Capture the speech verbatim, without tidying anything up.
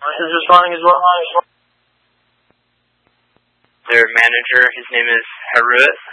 Is responding as well. Their manager, his name is Harut.